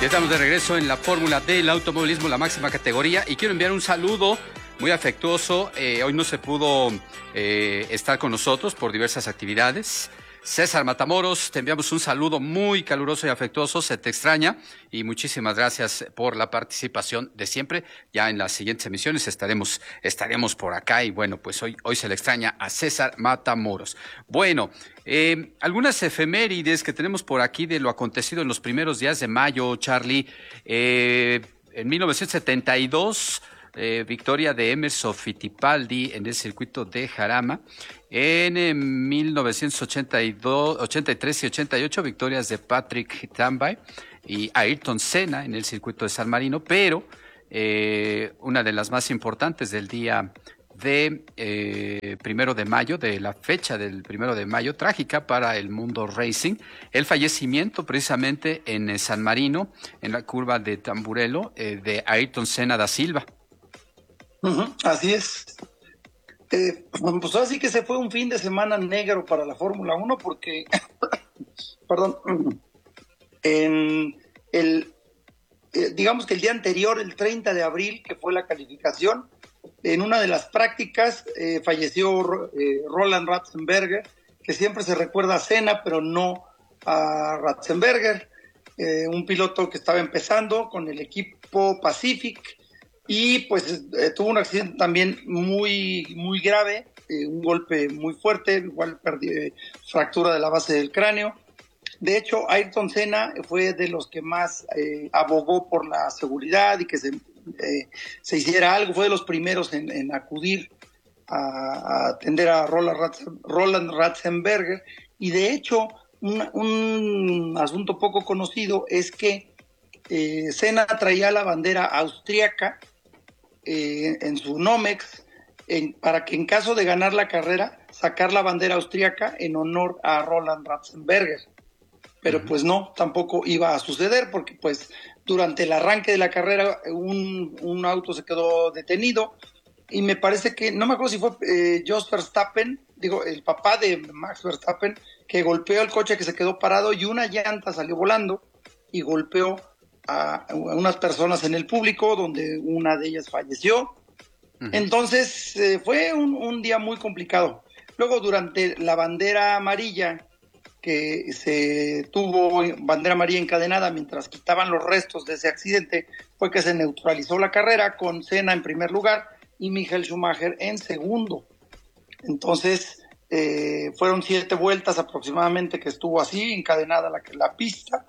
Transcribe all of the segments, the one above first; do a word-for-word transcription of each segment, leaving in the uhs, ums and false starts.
Ya estamos de regreso en la Fórmula del automovilismo, la máxima categoría, y quiero enviar un saludo muy afectuoso. Eh, hoy no se pudo eh, estar con nosotros por diversas actividades. César Matamoros, te enviamos un saludo muy caluroso y afectuoso, se te extraña y muchísimas gracias por la participación de siempre. Ya en las siguientes emisiones estaremos, estaremos por acá y bueno, pues hoy, hoy se le extraña a César Matamoros. Bueno, eh, algunas efemérides que tenemos por aquí de lo acontecido en los primeros días de mayo, Charlie. Eh, en mil novecientos setenta y dos... Eh, victoria de Emerson Fittipaldi en el circuito de Jarama. En eh, mil novecientos ochenta y dos, ochenta y tres y ochenta y ocho, victorias de Patrick Tambay y Ayrton Senna en el circuito de San Marino, pero eh, una de las más importantes del día de eh, primero de mayo, de la fecha del primero de mayo, trágica para el mundo racing, el fallecimiento precisamente en eh, San Marino, en la curva de Tamburello, eh, de Ayrton Senna da Silva. Uh-huh, así es. Eh, pues así que se fue un fin de semana negro para la Fórmula uno porque, perdón, en el, eh, digamos que el día anterior, el treinta de abril, que fue la calificación, en una de las prácticas eh, falleció eh, Roland Ratzenberger, que siempre se recuerda a Senna, pero no a Ratzenberger, eh, un piloto que estaba empezando con el equipo Pacific. Y pues eh, tuvo un accidente también muy, muy grave, eh, un golpe muy fuerte, igual perdió, eh, fractura de la base del cráneo. De hecho, Ayrton Senna fue de los que más eh, abogó por la seguridad y que se, eh, se hiciera algo, fue de los primeros en, en acudir a, a atender a Roland, Ratzen, Roland Ratzenberger. Y de hecho, un, un asunto poco conocido es que eh, Senna traía la bandera austríaca Eh, en su Nomex, en, para que en caso de ganar la carrera, sacar la bandera austríaca en honor a Roland Ratzenberger. Pero uh-huh. pues no, tampoco iba a suceder porque pues durante el arranque de la carrera un, un auto se quedó detenido y me parece que, no me acuerdo si fue eh, Jos Verstappen, digo, el papá de Max Verstappen, que golpeó el coche que se quedó parado y una llanta salió volando y golpeó a unas personas en el público, donde una de ellas falleció. Uh-huh. Entonces eh, fue un, un día muy complicado. Luego, durante la bandera amarilla, que se tuvo bandera amarilla encadenada mientras quitaban los restos de ese accidente, fue que se neutralizó la carrera con Senna en primer lugar y Michael Schumacher en segundo. Entonces eh, fueron siete vueltas aproximadamente que estuvo así encadenada la, la pista.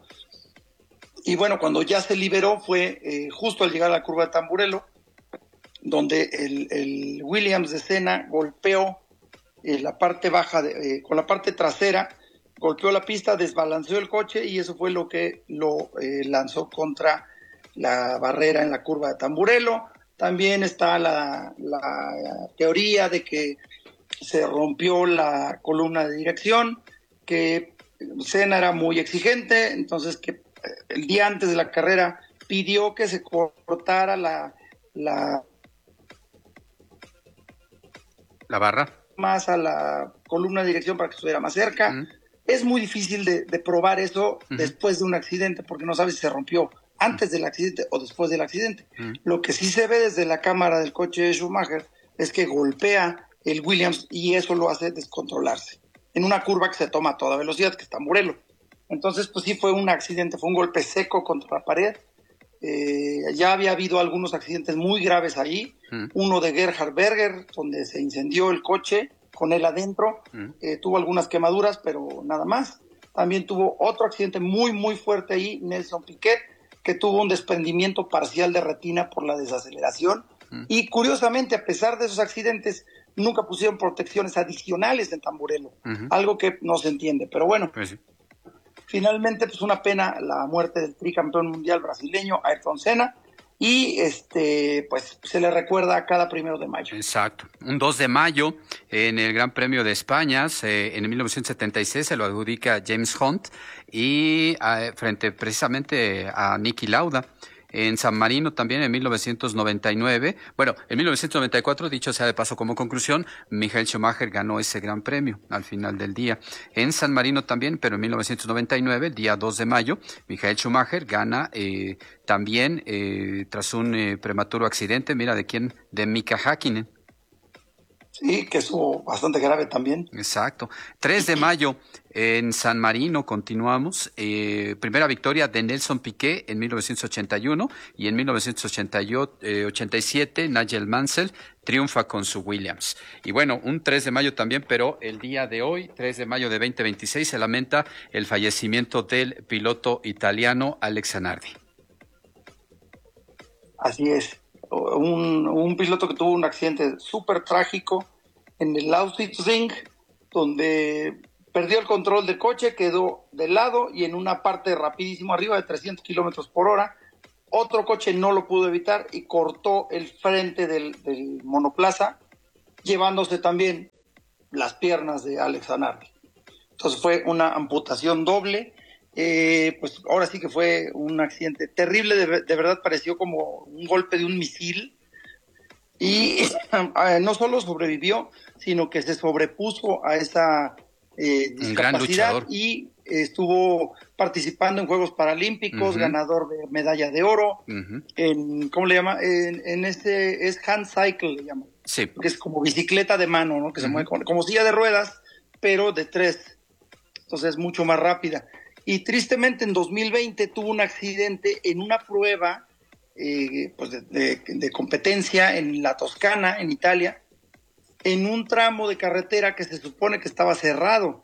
Y bueno, cuando ya se liberó fue eh, justo al llegar a la curva de Tamburello, donde el, el Williams de Senna golpeó eh, la parte baja, de, eh, con la parte trasera, golpeó la pista, desbalanceó el coche y eso fue lo que lo eh, lanzó contra la barrera en la curva de Tamburello. También está la, la teoría de que se rompió la columna de dirección, que Senna era muy exigente, entonces que el día antes de la carrera pidió que se cortara la la, la barra más a la columna de dirección para que estuviera más cerca. Uh-huh. Es muy difícil de, de probar eso uh-huh. después de un accidente porque no sabes si se rompió antes del accidente o después del accidente. Uh-huh. Lo que sí se ve desde la cámara del coche de Schumacher es que golpea el Williams y eso lo hace descontrolarse en una curva que se toma a toda velocidad, que está en Tamburello. Entonces, pues sí fue un accidente, fue un golpe seco contra la pared. Eh, ya había habido algunos accidentes muy graves ahí. Mm. Uno de Gerhard Berger, donde se incendió el coche con él adentro. Mm. Eh, tuvo algunas quemaduras, pero nada más. También tuvo otro accidente muy, muy fuerte ahí, Nelson Piquet, que tuvo un desprendimiento parcial de retina por la desaceleración. Mm. Y curiosamente, a pesar de esos accidentes, nunca pusieron protecciones adicionales en Tamburello. Mm-hmm. Algo que no se entiende, pero bueno. Pues sí. Finalmente, pues una pena la muerte del tricampeón mundial brasileño Ayrton Senna y este pues se le recuerda a cada primero de mayo. Exacto. Un dos de mayo en el Gran Premio de España, se, en mil novecientos setenta y seis se lo adjudica James Hunt y uh, frente precisamente a Niki Lauda. En San Marino también en mil novecientos noventa y nueve. Bueno, en mil novecientos noventa y cuatro, dicho sea de paso como conclusión, Michael Schumacher ganó ese gran premio al final del día. En San Marino también, pero en mil novecientos noventa y nueve, el día dos de mayo, Michael Schumacher gana eh, también eh, tras un eh, prematuro accidente. Mira, ¿de quién? De Mika Häkkinen. Sí, que estuvo bastante grave también. Exacto. tres de mayo en San Marino continuamos. Eh, primera victoria de Nelson Piquet en mil novecientos ochenta y uno y en mil novecientos ochenta y siete Nigel Mansell triunfa con su Williams. Y bueno, un tres de mayo también, pero el día de hoy, tres de mayo de veinte veintiséis, se lamenta el fallecimiento del piloto italiano Alex Zanardi. Así es. Un, un piloto que tuvo un accidente súper trágico en el Lausitzring, donde perdió el control del coche, quedó de lado y en una parte rapidísimo arriba de trescientos kilómetros por hora. Otro coche no lo pudo evitar y cortó el frente del, del monoplaza, llevándose también las piernas de Alex Zanardi. Entonces fue una amputación doble. Eh, pues ahora sí que fue un accidente terrible, de, de verdad pareció como un golpe de un misil y eh, no solo sobrevivió, sino que se sobrepuso a esa eh, discapacidad y eh, estuvo participando en Juegos Paralímpicos, uh-huh. ganador de medalla de oro, uh-huh. en, ¿cómo le llama? En, en este, es hand cycle le llaman, sí. que es como bicicleta de mano, ¿no? Que uh-huh. se mueve como, como silla de ruedas, pero de tres, entonces es mucho más rápida. Y tristemente en dos mil veinte tuvo un accidente en una prueba eh, pues de, de, de competencia en la Toscana, en Italia, en un tramo de carretera que se supone que estaba cerrado.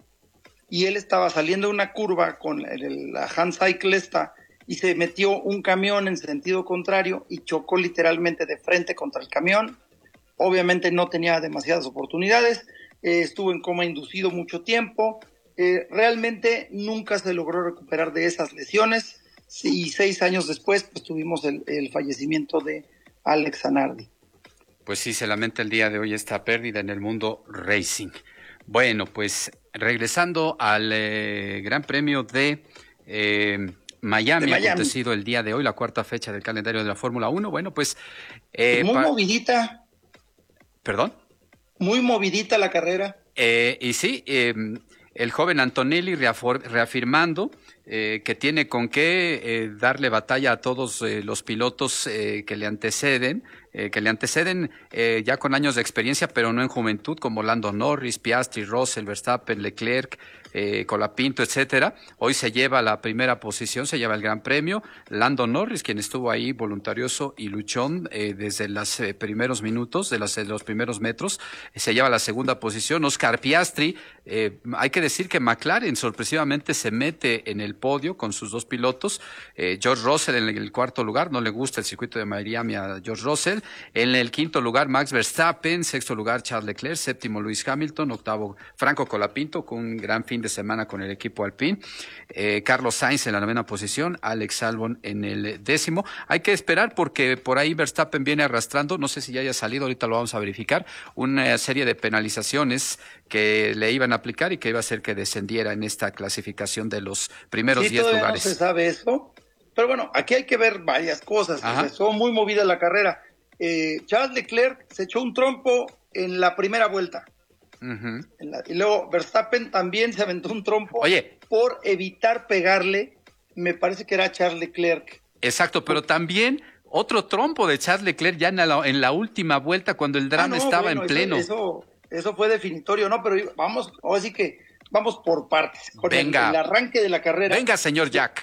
Y él estaba saliendo de una curva con el, la hand cycle esta y se metió un camión en sentido contrario y chocó literalmente de frente contra el camión. Obviamente no tenía demasiadas oportunidades, eh, estuvo en coma inducido mucho tiempo. Eh, realmente nunca se logró recuperar de esas lesiones y seis años después pues tuvimos el, el fallecimiento de Alex Zanardi. Pues sí, se lamenta el día de hoy esta pérdida en el mundo racing. Bueno, pues regresando al eh, Gran Premio de eh, Miami, de Miami, acontecido el día de hoy, la cuarta fecha del calendario de la Fórmula uno. Bueno, pues... Eh, Muy pa- movidita. ¿Perdón? Muy movidita la carrera. Eh, y sí... Eh, el joven Antonelli reafor- reafirmando eh, que tiene con qué eh, darle batalla a todos eh, los pilotos eh, que le anteceden, eh, que le anteceden eh, ya con años de experiencia, pero no en juventud, como Lando Norris, Piastri, Russell, Verstappen, Leclerc, eh, Colapinto, etcétera. Hoy se lleva la primera posición, se lleva el Gran Premio. Lando Norris, quien estuvo ahí voluntarioso y luchón eh, desde los eh, primeros minutos, de, las, de los primeros metros, eh, se lleva la segunda posición. Oscar Piastri, eh, hay que decir que McLaren sorpresivamente se mete en el podio con sus dos pilotos. Eh, George Russell en el cuarto lugar, no le gusta el circuito de Miami a George Russell. En el quinto lugar, Max Verstappen. Sexto lugar, Charles Leclerc. Séptimo, Lewis Hamilton. Octavo, Franco Colapinto, con un gran fin de semana con el equipo Alpine. Eh, Carlos Sainz en la novena posición. Alex Albon en el décimo. Hay que esperar porque por ahí Verstappen viene arrastrando, no sé si ya haya salido, ahorita lo vamos a verificar, una serie de penalizaciones que le iban a aplicar y que iba a hacer que descendiera en esta clasificación de los primeros sí, diez todavía lugares. No se sabe eso, pero bueno, aquí hay que ver varias cosas. Estuvo muy movida la carrera. Eh, Charles Leclerc se echó un trompo en la primera vuelta. Uh-huh. En la, y luego Verstappen también se aventó un trompo Oye, por evitar pegarle, me parece que era Charles Leclerc. Exacto, pero también otro trompo de Charles Leclerc ya en la, en la última vuelta cuando el drama ah, no, estaba bueno, en pleno. Eso, eso, eso fue definitorio, ¿no? Pero vamos, así que vamos por partes. Con Venga. El, el arranque de la carrera. Venga, señor Jack.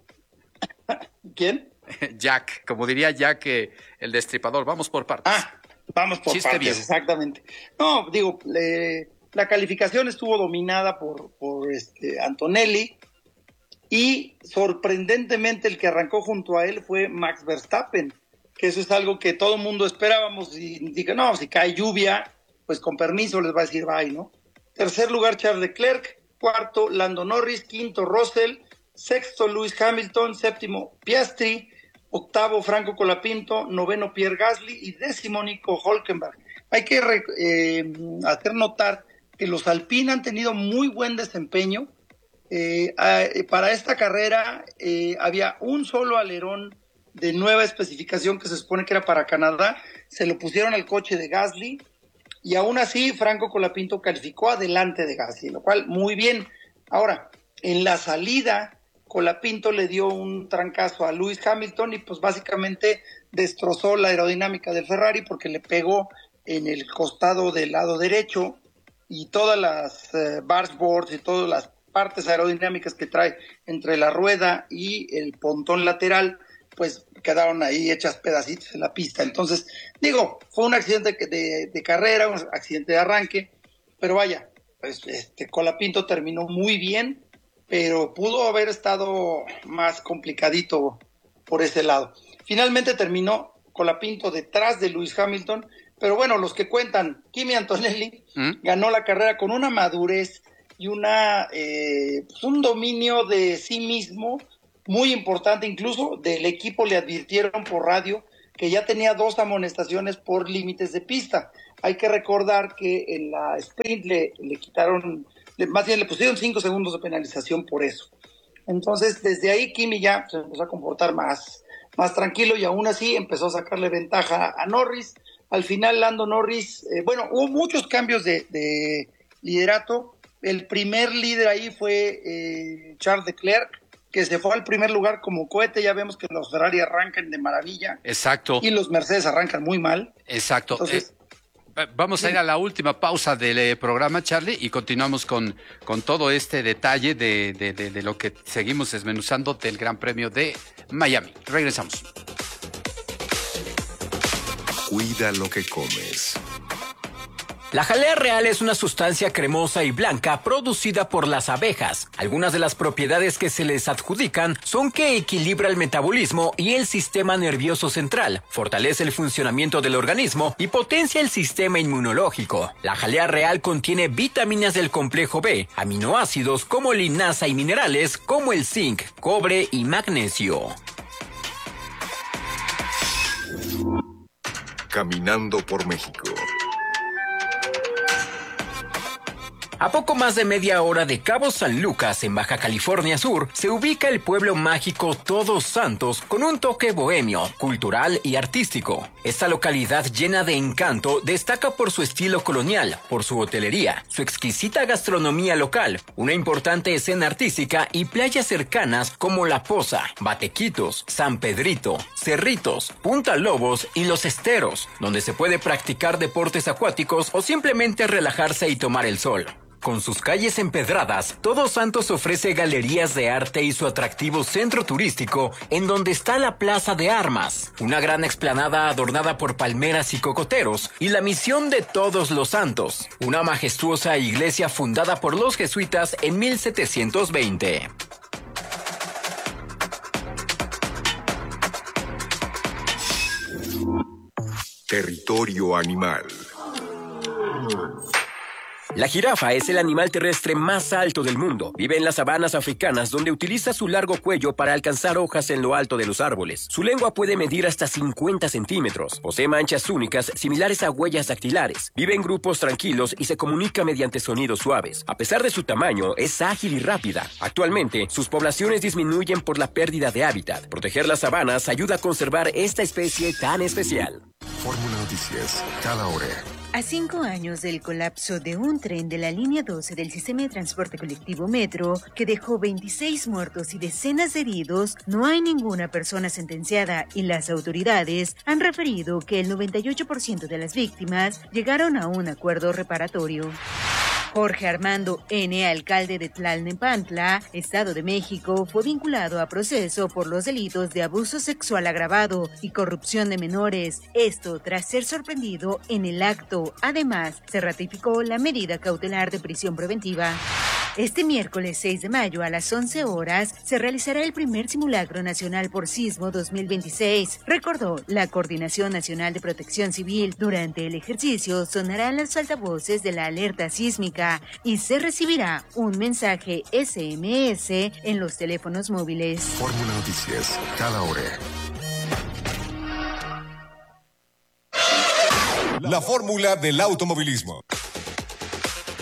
¿Quién? Jack, como diría Jack, eh, el destripador. Vamos por partes. Ah, vamos por Chiste partes, bien. Exactamente. No, digo, eh, la calificación estuvo dominada por, por este Antonelli y sorprendentemente el que arrancó junto a él fue Max Verstappen, que eso es algo que todo el mundo esperábamos y dije, no, si cae lluvia, pues con permiso les va a decir bye, ¿no? Tercer lugar, Charles Leclerc. Cuarto, Lando Norris. Quinto, Russell. Sexto, Lewis Hamilton. Séptimo, Piastri. Octavo, Franco Colapinto. Noveno, Pierre Gasly. Y décimo, Nico Hülkenberg. Hay que eh, hacer notar que los Alpine han tenido muy buen desempeño. Eh, eh, para esta carrera eh, había un solo alerón de nueva especificación que se supone que era para Canadá, se lo pusieron al coche de Gasly, y aún así Franco Colapinto calificó adelante de Gasly, lo cual muy bien. Ahora, en la salida, Colapinto le dio un trancazo a Lewis Hamilton y pues básicamente destrozó la aerodinámica del Ferrari porque le pegó en el costado del lado derecho, y todas las eh, bargeboards y todas las partes aerodinámicas que trae entre la rueda y el pontón lateral, pues quedaron ahí hechas pedacitos en la pista. Entonces, digo, fue un accidente de, de carrera, un accidente de arranque, pero vaya, pues este Colapinto terminó muy bien, pero pudo haber estado más complicadito por ese lado. Finalmente terminó Colapinto detrás de Lewis Hamilton, pero bueno, los que cuentan, Kimi Antonelli ¿Mm? ganó la carrera con una madurez y una eh, pues un dominio de sí mismo muy importante. Incluso del equipo le advirtieron por radio que ya tenía dos amonestaciones por límites de pista. Hay que recordar que en la sprint le, le quitaron, le, más bien le pusieron cinco segundos de penalización por eso. Entonces, desde ahí Kimi ya se empezó a comportar más, más tranquilo, y aún así empezó a sacarle ventaja a Norris. Al final, Lando Norris, eh, bueno, hubo muchos cambios de, de liderato. El primer líder ahí fue eh, Charles Leclerc, que se fue al primer lugar como cohete. Ya vemos que los Ferrari arrancan de maravilla. Exacto. Y los Mercedes arrancan muy mal. Exacto. Entonces, eh, vamos sí. a ir a la última pausa del eh, programa, Charlie, y continuamos con, con todo este detalle de, de, de, de lo que seguimos desmenuzando del Gran Premio de Miami. Regresamos. Cuida lo que comes. La jalea real es una sustancia cremosa y blanca producida por las abejas. Algunas de las propiedades que se les adjudican son que equilibra el metabolismo y el sistema nervioso central, fortalece el funcionamiento del organismo y potencia el sistema inmunológico. La jalea real contiene vitaminas del complejo B, aminoácidos como linaza y minerales como el zinc, cobre y magnesio. Caminando por México. A poco más de media hora de Cabo San Lucas, en Baja California Sur, se ubica el pueblo mágico Todos Santos con un toque bohemio, cultural y artístico. Esta localidad llena de encanto destaca por su estilo colonial, por su hotelería, su exquisita gastronomía local, una importante escena artística y playas cercanas como La Poza, Batequitos, San Pedrito, Cerritos, Punta Lobos y Los Esteros, donde se puede practicar deportes acuáticos o simplemente relajarse y tomar el sol. Con sus calles empedradas, Todos Santos ofrece galerías de arte y su atractivo centro turístico, en donde está la Plaza de Armas, una gran explanada adornada por palmeras y cocoteros, y la Misión de Todos los Santos, una majestuosa iglesia fundada por los jesuitas en mil setecientos veinte. Territorio animal. La jirafa es el animal terrestre más alto del mundo. Vive en las sabanas africanas, donde utiliza su largo cuello para alcanzar hojas en lo alto de los árboles. Su lengua puede medir hasta cincuenta centímetros. Posee manchas únicas similares a huellas dactilares. Vive en grupos tranquilos y se comunica mediante sonidos suaves. A pesar de su tamaño, es ágil y rápida. Actualmente, sus poblaciones disminuyen por la pérdida de hábitat. Proteger las sabanas ayuda a conservar esta especie tan especial. Fórmula Noticias, cada hora. A cinco años del colapso de un tren de la línea doce del sistema de transporte colectivo Metro, que dejó veintiséis muertos y decenas de heridos, no hay ninguna persona sentenciada, y las autoridades han referido que el noventa y ocho por ciento de las víctimas llegaron a un acuerdo reparatorio. Jorge Armando N., alcalde de Tlalnepantla, Estado de México, fue vinculado a proceso por los delitos de abuso sexual agravado y corrupción de menores. Esto tras ser sorprendido en el acto. Además, se ratificó la medida cautelar de prisión preventiva. Este miércoles seis de mayo a las once horas se realizará el primer simulacro nacional por sismo dos mil veintiséis, recordó la Coordinación Nacional de Protección Civil. Durante el ejercicio sonarán las altavoces de la alerta sísmica y se recibirá un mensaje ese eme ese en los teléfonos móviles. Fórmula Noticias, cada hora. La fórmula del automovilismo.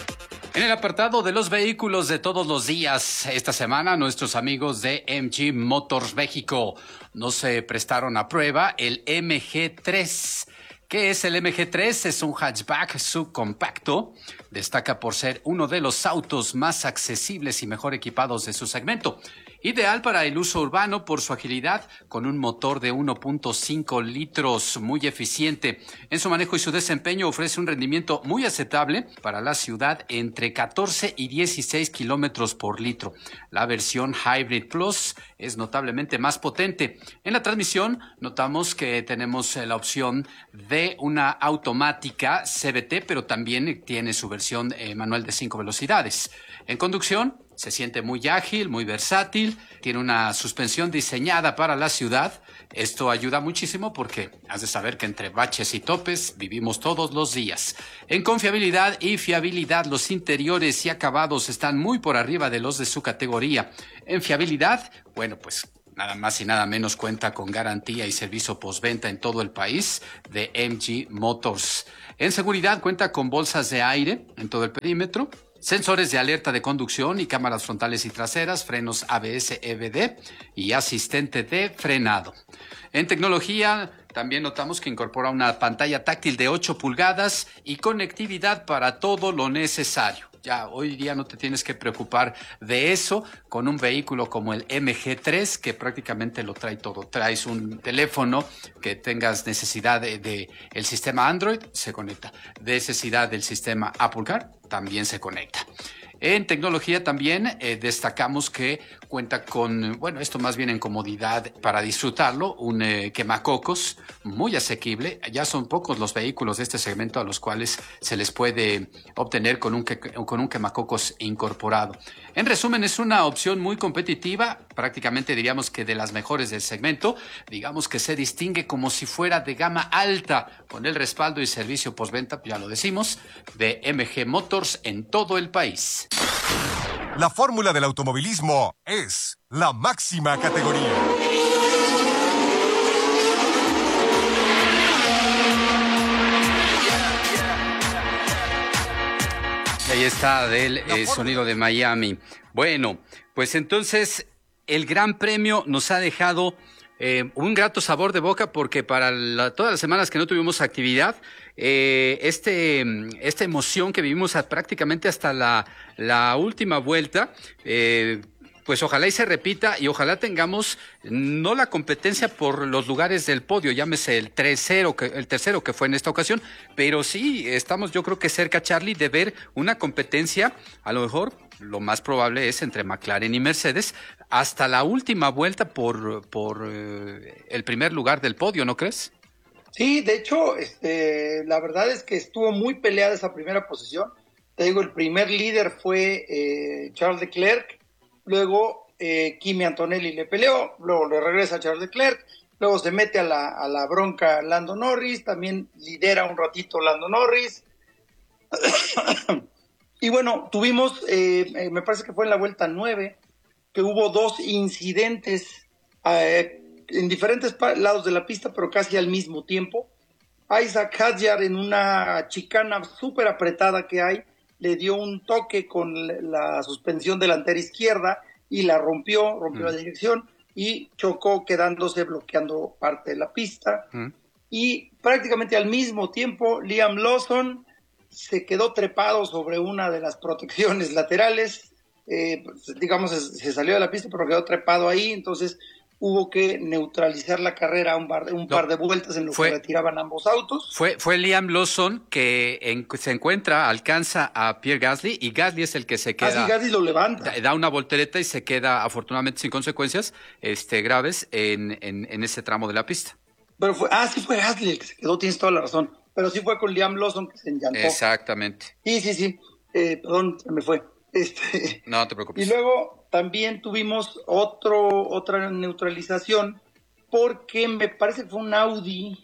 En el apartado de los vehículos de todos los días, esta semana nuestros amigos de M G Motors México nos eh, prestaron a prueba el M G tres. ¿Qué es el M G tres? Es un hatchback subcompacto. Destaca por ser uno de los autos más accesibles y mejor equipados de su segmento. Ideal para el uso urbano por su agilidad, con un motor de uno punto cinco litros muy eficiente. En su manejo y su desempeño ofrece un rendimiento muy aceptable para la ciudad entre catorce y dieciséis kilómetros por litro. La versión Hybrid Plus es notablemente más potente. En la transmisión notamos que tenemos la opción de una automática C V T, pero también tiene su versión eh, manual de cinco velocidades. En conducción, se siente muy ágil, muy versátil, tiene una suspensión diseñada para la ciudad. Esto ayuda muchísimo porque has de saber que entre baches y topes vivimos todos los días. En confiabilidad y fiabilidad, los interiores y acabados están muy por arriba de los de su categoría. En fiabilidad, bueno, pues nada más y nada menos cuenta con garantía y servicio postventa en todo el país de M G Motors. En seguridad cuenta con bolsas de aire en todo el perímetro, sensores de alerta de conducción y cámaras frontales y traseras, frenos A B S E B D y asistente de frenado. En tecnología también notamos que incorpora una pantalla táctil de ocho pulgadas y conectividad para todo lo necesario. Ya hoy día no te tienes que preocupar de eso con un vehículo como el M G tres, que prácticamente lo trae todo. Traes un teléfono que tengas necesidad de, de el sistema Android, se conecta. Necesidad del sistema Apple Car, también se conecta. En tecnología también eh, destacamos que cuenta con, bueno, esto más bien en comodidad para disfrutarlo, un eh, quemacocos muy asequible. Ya son pocos los vehículos de este segmento a los cuales se les puede obtener con un, que, con un quemacocos incorporado. En resumen, es una opción muy competitiva, prácticamente diríamos que de las mejores del segmento. Digamos que se distingue como si fuera de gama alta, con el respaldo y servicio postventa, ya lo decimos, de M G Motors en todo el país. La fórmula del automovilismo es la máxima categoría. Ahí está del eh, sonido de Miami. Bueno, pues entonces el Gran Premio nos ha dejado eh, un grato sabor de boca porque para la, todas las semanas que no tuvimos actividad, eh, este esta emoción que vivimos a, prácticamente hasta la, la última vuelta, eh, pues ojalá y se repita y ojalá tengamos no la competencia por los lugares del podio, llámese el tercero que, el tercero que fue en esta ocasión, pero sí estamos yo creo que cerca, Charlie, de ver una competencia, a lo mejor lo más probable es entre McLaren y Mercedes, hasta la última vuelta por, por eh, el primer lugar del podio, ¿no crees? Sí, de hecho, este, la verdad es que estuvo muy peleada esa primera posición. Te digo, el primer líder fue eh, Charles Leclerc. Luego eh, Kimi Antonelli le peleó, luego le regresa a Charles Leclerc, luego se mete a la, a la bronca Lando Norris, también lidera un ratito Lando Norris. Y bueno, tuvimos, eh, eh, me parece que fue en la vuelta nueve, que hubo dos incidentes eh, en diferentes pa- lados de la pista, pero casi al mismo tiempo. Isaac Hadjar, en una chicana súper apretada que hay, le dio un toque con la suspensión delantera izquierda y la rompió, rompió mm. la dirección y chocó quedándose bloqueando parte de la pista. Mm. Y prácticamente al mismo tiempo Liam Lawson se quedó trepado sobre una de las protecciones laterales, eh, pues, digamos se, se salió de la pista pero quedó trepado ahí, entonces hubo que neutralizar la carrera un par de, un no, par de vueltas en lo fue, que retiraban ambos autos. Fue, fue Liam Lawson que en, se encuentra, alcanza a Pierre Gasly y Gasly es el que se queda. Ah, sí, Gasly lo levanta. Da, da una voltereta y se queda afortunadamente sin consecuencias este, graves en, en, en ese tramo de la pista. Pero fue, ah, sí fue Gasly el que se quedó, tienes toda la razón. Pero sí fue con Liam Lawson que se enllantó. Exactamente. Sí, sí, sí. Eh, perdón, se me fue. Este, no te preocupes. Y luego también tuvimos otro, otra neutralización porque me parece que fue un Audi.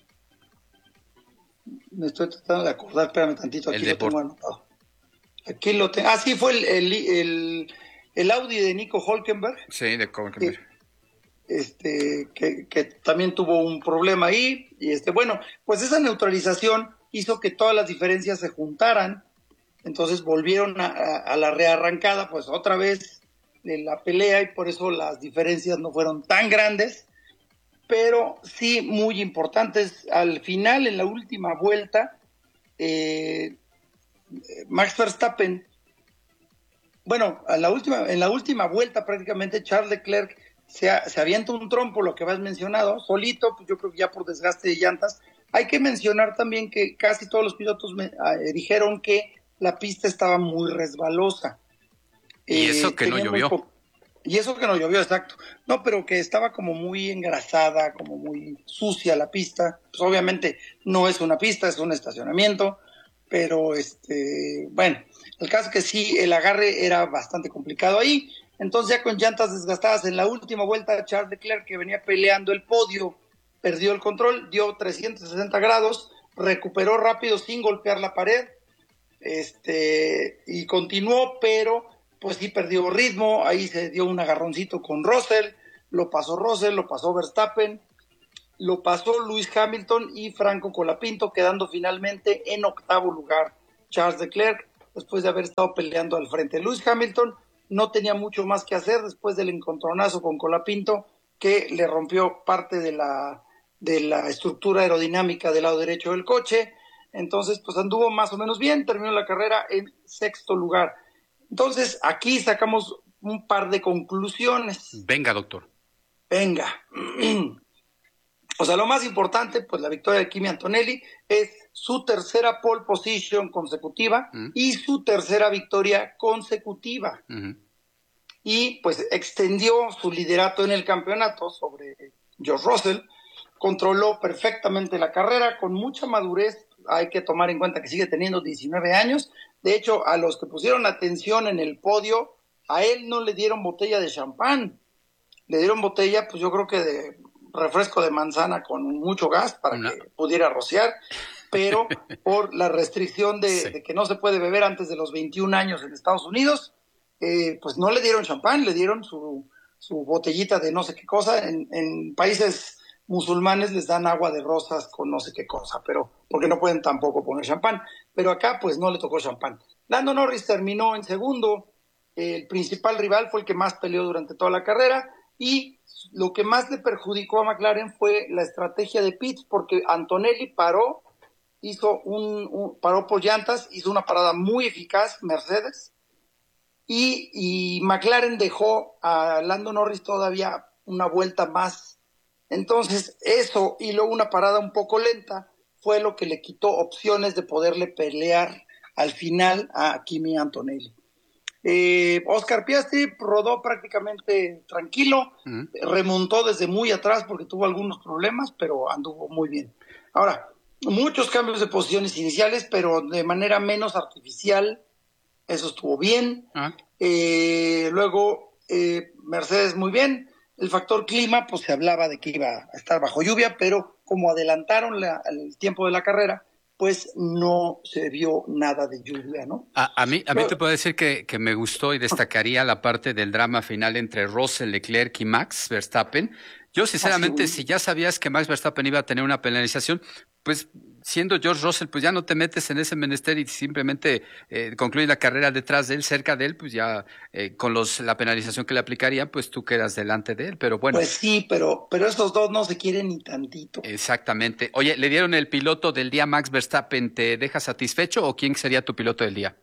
Me estoy tratando de acordar, espérame tantito, aquí el lo tengo anotado. Aquí lo tengo. Ah, sí, fue el, el, el, el Audi de Nico Hülkenberg. Sí, de Hülkenberg. Que, este, que, que también tuvo un problema ahí. Y este, bueno, pues esa neutralización hizo que todas las diferencias se juntaran. entonces volvieron a, a, a la rearrancada, pues otra vez de la pelea, y por eso las diferencias no fueron tan grandes, pero sí muy importantes. Al final, en la última vuelta, eh, Max Verstappen, bueno, a la última, en la última vuelta prácticamente Charles Leclerc se, a, se avienta un trompo, lo que has mencionado, solito, pues yo creo que ya por desgaste de llantas. Hay que mencionar también que casi todos los pilotos me, eh, dijeron que la pista estaba muy resbalosa. Y eh, eso que no llovió. Po- y eso que no llovió, exacto. No, pero que estaba como muy engrasada, como muy sucia la pista. Pues obviamente no es una pista, es un estacionamiento, pero este, bueno, el caso es que sí, el agarre era bastante complicado ahí. Entonces ya con llantas desgastadas en la última vuelta, Charles Leclerc, que venía peleando el podio, perdió el control, dio trescientos sesenta grados, recuperó rápido sin golpear la pared, este, y continuó, pero pues sí perdió ritmo. Ahí se dio un agarroncito con Russell, lo pasó Russell, lo pasó Verstappen, lo pasó Lewis Hamilton y Franco Colapinto, quedando finalmente en octavo lugar Charles Leclerc, después de haber estado peleando al frente. Lewis Hamilton no tenía mucho más que hacer después del encontronazo con Colapinto, que le rompió parte de la, de la estructura aerodinámica del lado derecho del coche. Entonces, pues anduvo más o menos bien, terminó la carrera en sexto lugar. Entonces, aquí sacamos un par de conclusiones. Venga, doctor. Venga. O sea, lo más importante, pues la victoria de Kimi Antonelli es su tercera pole position consecutiva uh-huh. y su tercera victoria consecutiva. Uh-huh. Y pues extendió su liderato en el campeonato sobre George Russell, controló perfectamente la carrera con mucha madurez. Hay que tomar en cuenta que sigue teniendo diecinueve años. De hecho, a los que pusieron atención en el podio, a él no le dieron botella de champán, le dieron botella, pues yo creo que de refresco de manzana con mucho gas para no. que pudiera rociar, pero por la restricción de, sí. de que no se puede beber antes de los veintiún años en Estados Unidos, eh, pues no le dieron champán, le dieron su, su botellita de no sé qué cosa. En, en países musulmanes les dan agua de rosas con no sé qué cosa, pero porque no pueden tampoco poner champán, pero acá pues no le tocó champán. Lando Norris terminó en segundo, eh, el principal rival fue el que más peleó durante toda la carrera, y lo que más le perjudicó a McLaren fue la estrategia de pits, porque Antonelli paró, hizo un, un paró por llantas, hizo una parada muy eficaz, Mercedes, y, y McLaren dejó a Lando Norris todavía una vuelta más. Entonces eso, y luego una parada un poco lenta, fue lo que le quitó opciones de poderle pelear al final a Kimi Antonelli. Eh, Oscar Piastri rodó prácticamente tranquilo, uh-huh. remontó desde muy atrás porque tuvo algunos problemas, pero anduvo muy bien. Ahora, muchos cambios de posiciones iniciales, pero de manera menos artificial, eso estuvo bien. Uh-huh. Eh, luego, eh, Mercedes muy bien. El factor clima, pues se hablaba de que iba a estar bajo lluvia, pero como adelantaron la, el tiempo de la carrera, pues no se vio nada de lluvia, ¿no? A, a mí, a mí Pero, te puedo decir que, que me gustó y destacaría la parte del drama final entre Russell, Leclerc y Max Verstappen. Yo, sinceramente, ah, sí. si ya sabías que Max Verstappen iba a tener una penalización, pues siendo George Russell, pues ya no te metes en ese menester y simplemente eh, concluyes la carrera detrás de él, cerca de él, pues ya eh, con los la penalización que le aplicaría, pues tú quedas delante de él, pero bueno. Pues sí, pero, pero estos dos no se quieren ni tantito. Exactamente. Oye, ¿le dieron el piloto del día Max Verstappen? ¿Te deja satisfecho o quién sería tu piloto del día?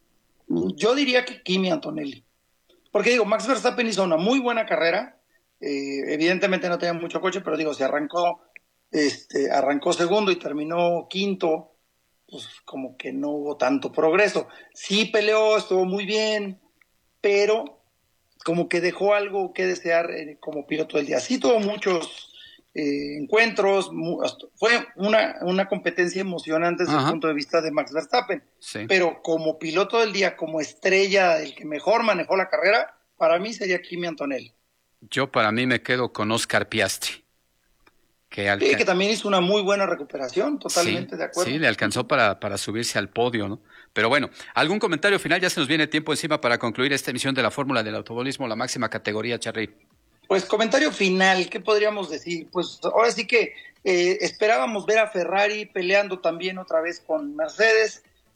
Yo diría que Kimi Antonelli. Porque digo, Max Verstappen hizo una muy buena carrera, eh, evidentemente no tenía mucho coche, pero digo, se arrancó Este, arrancó segundo y terminó quinto, pues como que no hubo tanto progreso. Sí peleó, estuvo muy bien, pero como que dejó algo que desear eh, como piloto del día. Sí tuvo muchos eh, encuentros, mu- fue una, una competencia emocionante desde Ajá. el punto de vista de Max Verstappen, sí. pero como piloto del día, como estrella, el que mejor manejó la carrera, para mí sería Kimi Antonelli. Yo para mí me quedo con Oscar Piastri. Que, alca... sí, que también hizo una muy buena recuperación, totalmente sí, de acuerdo. Sí, le alcanzó para, para subirse al podio, ¿no? Pero bueno, ¿algún comentario final? Ya se nos viene tiempo encima para concluir esta emisión de la Fórmula del Automovilismo, la máxima categoría, Charly. Pues comentario final, ¿qué podríamos decir? Pues ahora sí que eh, esperábamos ver a Ferrari peleando también otra vez con Mercedes,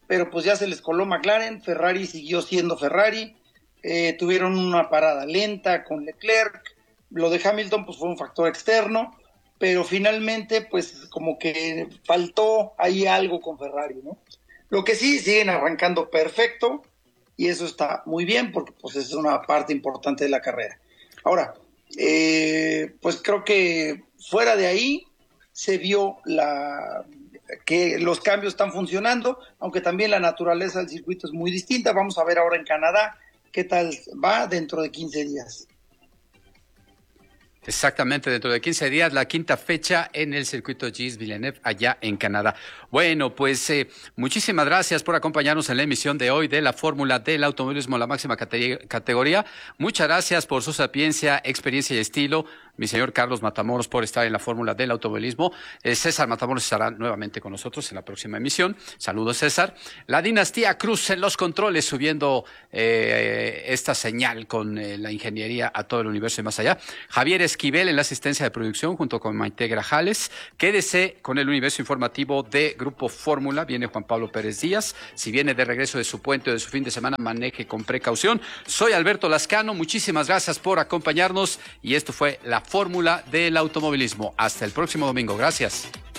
pero pues ya se les coló McLaren, Ferrari siguió siendo Ferrari, eh, tuvieron una parada lenta con Leclerc, lo de Hamilton pues fue un factor externo, pero finalmente pues como que faltó ahí algo con Ferrari, ¿no? Lo que sí, siguen arrancando perfecto, y eso está muy bien, porque pues es una parte importante de la carrera. Ahora, eh, pues creo que fuera de ahí se vio la que los cambios están funcionando, aunque también la naturaleza del circuito es muy distinta. Vamos a ver ahora en Canadá qué tal va dentro de quince días. Exactamente, dentro de quince días, la quinta fecha en el circuito Gilles Villeneuve, allá en Canadá. Bueno, pues eh, muchísimas gracias por acompañarnos en la emisión de hoy de la Fórmula del Automovilismo, la máxima cate- categoría. Muchas gracias por su sapiencia, experiencia y estilo, mi señor Carlos Matamoros, por estar en la Fórmula del Automovilismo. Eh, César Matamoros estará nuevamente con nosotros en la próxima emisión. Saludos, César. La dinastía Cruz en los controles, subiendo eh, esta señal con eh, la ingeniería a todo el universo y más allá. Javier Esquivel en la asistencia de producción junto con Maite Grajales. Quédese con el universo informativo de Grupo Fórmula. Viene Juan Pablo Pérez Díaz. Si viene de regreso de su puente o de su fin de semana, maneje con precaución. Soy Alberto Lascano. Muchísimas gracias por acompañarnos y esto fue la Fórmula del Automovilismo. Hasta el próximo domingo. Gracias.